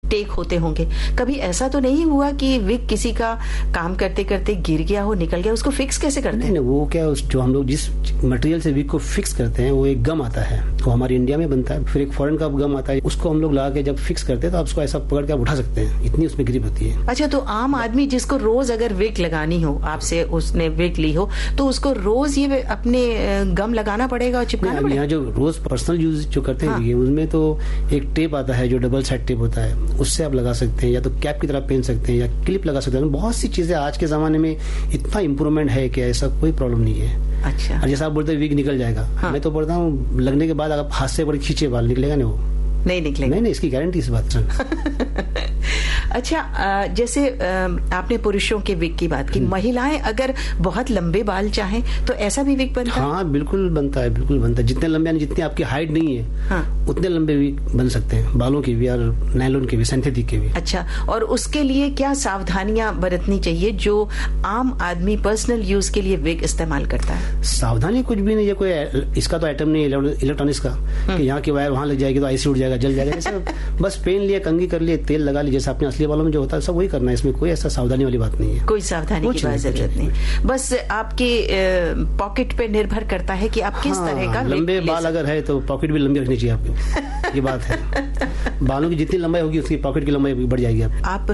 Take होते होंगे, कभी ऐसा तो नहीं हुआ कि विग किसी का काम करते करते गिर गया हो, निकल गया, उसको फिक्स कैसे करते हैं? नहीं, वो क्या, जो हम लोग जिस मटेरियल से विग को फिक्स करते हैं वो एक गम आता है, वो हमारे इंडिया में बनता है, फिर एक फॉरेन का गम आता है, उसको हम लोग लगा के जब फिक्स करते हैं तो आप उसको ऐसा पकड़ के आप उठा सकते हैं, इतनी उसमें ग्रिप होती है। अच्छा, तो आम आदमी जिसको रोज अगर विग लगानी हो, आपसे उसने विग ली हो, तो उसको रोज ये अपने गम लगाना पड़ेगा और चिपकाना पड़ेगा? यहाँ जो रोज पर्सनल यूज जो करते हैं उनमें तो एक टेप आता है जो डबल साइड टेप होता है, उससे आप लगा सकते हैं, या तो कैप की तरह पहन सकते हैं, या क्लिप लगा सकते हैं। बहुत सी चीजें आज के जमाने में इतना इम्प्रूवमेंट है कि ऐसा कोई प्रॉब्लम नहीं है। अच्छा, और जैसा आप बोलते हैं विग निकल जाएगा, मैं तो बोलता हूँ लगने के बाद अगर हाथ से बड़े खींचे बाल निकलेगा नहीं, वो नहीं निकलेगा। नहीं, इसकी गारंटी इस बात से। अच्छा, जैसे आपने पुरुषों के विग की बात की, महिलाएं अगर बहुत लंबे बाल चाहें तो ऐसा भी विग बनता है? हाँ, बिल्कुल बनता है, बिल्कुल बनता है। जितने लंबे, जितनी आपकी हाइट नहीं है उतने लंबे विग बन सकते हैं, बालों के भी और नायलॉन के भी, सिंथेटिक के भी। अच्छा, और उसके लिए क्या सावधानियां बरतनी चाहिए जो आम आदमी पर्सनल यूज के लिए विग इस्तेमाल करता है? सावधानी कुछ भी नहीं है, कोई इसका तो आइटम नहीं है इलेक्ट्रॉनिक्स का कि यहाँ की वायर वहां लग जाएगी तो ऐसे उड़ जाएगा, जल जाएगा, ऐसा बस पेन लिया, कंघी कर लिए, तेल लगा लीजिए, जैसे अपने असली बालों में जो होता है सब वही करना है, इसमें कोई ऐसा सावधानी वाली बात नहीं है। कोई सावधानी की जरूरत नहीं, बस आपके पॉकेट पे निर्भर करता है कि आप किस तरह का। लंबे बाल अगर है तो पॉकेट भी लंबी रखनी चाहिए आपको, ये बात है। बालों की जितनी लंबाई होगी उसकी पॉकेट की लंबाई बढ़ जाएगी। आप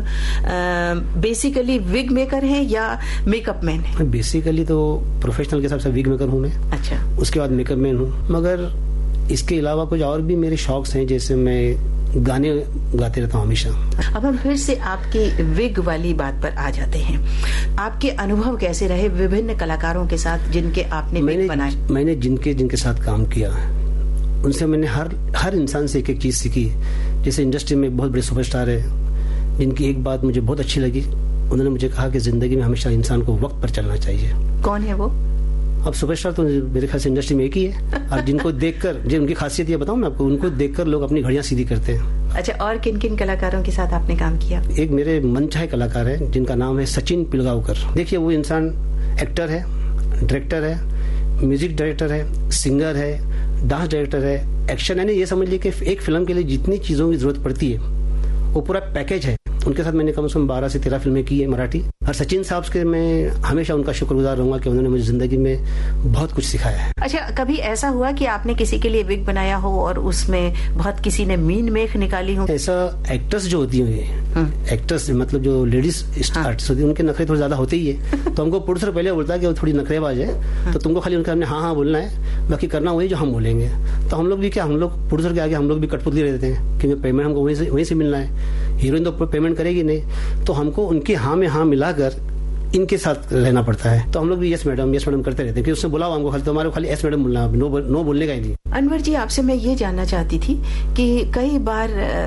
बेसिकली विग मेकर हैं या मेकअप मैन हैं? बेसिकली तो प्रोफेशनल के हिसाब से विग मेकर हूँ मैं। अच्छा, उसके बाद मेकअप मैन हूँ, मगर इसके अलावा कुछ और भी मेरे शौक्स हैं, जैसे मैं गाने गाते रहता हूँ हमेशा। अब हम फिर से आपकी विग वाली बात पर आ जाते हैं। आपके अनुभव कैसे रहे विभिन्न कलाकारों के साथ जिनके आपने विग बनाए? मैंने जिनके साथ काम किया उनसे मैंने हर इंसान से एक एक चीज सीखी। जैसे इंडस्ट्री में बहुत बड़े सुपरस्टार है जिनकी एक बात मुझे बहुत अच्छी लगी, उन्होंने मुझे कहा कि जिंदगी में हमेशा इंसान को वक्त पर चलना चाहिए। कौन है वो? अब सुपरस्टार तो मेरे ख्याल से इंडस्ट्री में एक ही है, और जिनको देखकर, जो उनकी खासियत ये बताऊं मैं आपको, उनको देखकर लोग अपनी घड़ियां सीधी करते हैं। अच्छा, और किन किन कलाकारों के साथ आपने काम किया? एक मेरे मनचाहे कलाकार है जिनका नाम है सचिन पिलगांवकर। देखिए, वो इंसान एक्टर है, डायरेक्टर है, म्यूजिक डायरेक्टर है, सिंगर है, डांस डायरेक्टर है, एक्शन है। ये समझ लीजिए कि एक फिल्म के लिए जितनी चीजों की जरूरत पड़ती है वो पूरा पैकेज है। उनके साथ मैंने कम से कम 12 से 13 फिल्में की है मराठी। और सचिन साहब के मैं हमेशा उनका शुक्रगुजार रहूंगा कि उन्होंने मुझे जिंदगी में बहुत कुछ सिखाया है। अच्छा, कभी ऐसा हुआ कि आपने किसी के लिए विग बनाया हो और उसमें बहुत किसी ने मीन मेख निकाली हो? ऐसा एक्टर्स जो होती है, एक्टर्स मतलब जो लेडीज आर्टिस्ट होती है, उनके नखरे थोड़े ज्यादा होते ही है। तो हमको प्रोड्यूसर पहले बोलता है कि वो थोड़ी नखरेबाज है, तो तुमको खाली उनके सामने हाँ बोलना है, बाकी करना वही जो हम बोलेंगे। तो हम लोग भी क्या, हम लोग प्रोड्यूसर के आगे हम लोग भी कठपुतली रहते हैं, क्योंकि पेमेंट हमको वहीं से मिलना है। हीरोइन तो पेमेंट करेगी नहीं, तो हमको उनकी हाँ में हाँ मिलाकर इनके साथ रहना पड़ता है। तो हम लोग भी यस मैडम करते रहते हैं, कि उसने बुलाओ हमको, खाली तो हमारे खाली यस मैडम बोलना, नो बोलने का ही नहीं। अनवर जी, आपसे मैं ये जानना चाहती थी कि कई बार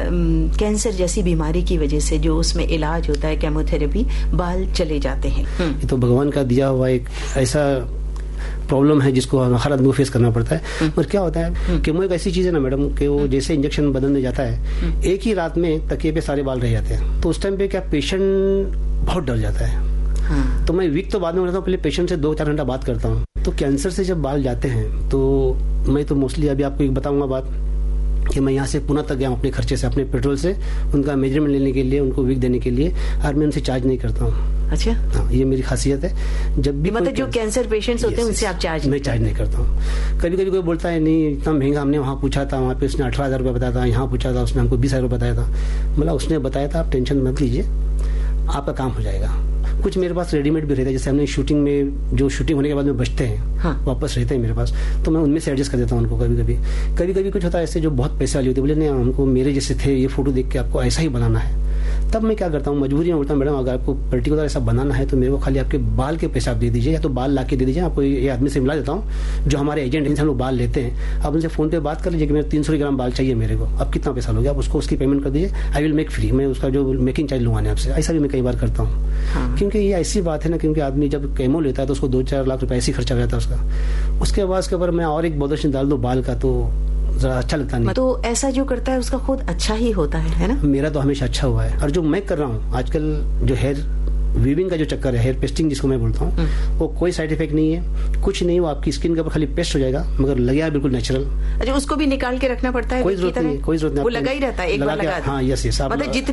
कैंसर जैसी बीमारी की वजह से जो उसमें इलाज होता है, केमोथेरेपी, बाल चले जाते हैं। ये तो भगवान का दिया हुआ एक ऐसा प्रॉब्लम है जिसको हर आदमी को फेस करना पड़ता है। और क्या होता है, केमो एक ऐसी चीज है ना मैडम, कि वो जैसे इंजेक्शन बदन में जाता है, एक ही रात में तकिए पे सारे बाल रह जाते हैं। तो उस टाइम पे क्या पेशेंट बहुत डर जाता है। तो मैं वीक तो बाद में रहता हूँ, पहले पेशेंट से 2-4 घंटा बात करता हूँ। तो कैंसर से जब बाल जाते हैं तो मैं तो मोस्टली अभी आपको एक बताऊंगा बात, कि मैं यहाँ से पुणे तक गया अपने खर्चे से, अपने पेट्रोल से, उनका मेजरमेंट लेने के लिए, उनको विग देने के लिए, और मैं उनसे चार्ज नहीं करता हूँ। अच्छा, हाँ, ये मेरी खासियत है। जब भी मतलब जो कैंसर पेशेंट्स होते हैं उनसे आप चार्ज नहीं करता हूँ। कभी कभी कोई बोलता है नहीं इतना महंगा, हमने वहाँ पूछा था, वहाँ पे उसने 18,000 रुपये बताया था, यहाँ पूछा था उसने हमको 20,000 रुपये बताया था। मतलब उसने बताया था, आप टेंशन मत लीजिए, आपका काम हो जाएगा। कुछ मेरे पास रेडीमेड भी रहता है, जैसे हमने शूटिंग में जो शूटिंग होने के बाद में बचते हैं, वापस रहते हैं मेरे पास, तो मैं उनमें से एडजस्ट कर देता हूँ उनको। कभी कभी कुछ होता है ऐसे जो बहुत पैसे वाली होती है, बोले नहीं हमको मेरे जैसे थे, ये फोटो देख के आपको ऐसा ही बनाना है। तब मैं क्या करता हूँ, मजबूरी में बोलता हूँ, मैडम अगर आपको पर्टिकुलर ऐसा बनाना है तो मेरे को खाली आपके बाल के पैसे आप दे दीजिए, या तो बाल ला के दे दीजिए। आपको ये आदमी से मिला देता हूँ जो हमारे एजेंट हैं, हम लोग बाल लेते हैं। आप उनसे फोन पे बात कर लीजिए कि मेरे 300 ग्राम बाल चाहिए मेरे को, अब कितना पैसा लोगे, आप उसको उसकी पेमेंट कर दीजिए, आई विल मेक फ्री, मैं उसका जो मेकिंग चार्ज लूंगा आपसे। ऐसा भी मैं कई बार करता हूँ, क्योंकि ये ऐसी बात है ना, क्योंकि आदमी जब केमो लेता है तो उसको 2-4 लाख रुपए ऐसे खर्चा हो जाता है उसका। उसके बाद उसके ऊपर मैं और एक बॉदर्शन डाल दो बाल का, तो जरा अच्छा लगता नहीं। तो ऐसा जो करता है उसका खुद अच्छा ही होता है ना? मेरा तो हमेशा अच्छा हुआ है। और जो मैं कर रहा हूँ आजकल, जो हेयर वीविंग का जो चक्कर है, हेयर पेस्टिंग जिसको मैं बोलता हूँ, वो कोई साइड इफेक्ट नहीं है, कुछ नहीं, वो आपकी स्किन के ऊपर खाली पेस्ट हो जाएगा, मगर लगेगा बिल्कुल नेचुरल। अच्छा, उसको भी निकाल के रखना पड़ता है? कोई जरूरत नहीं, वो लगा ही रहता है, एक बार लगा। हाँ, यस, मतलब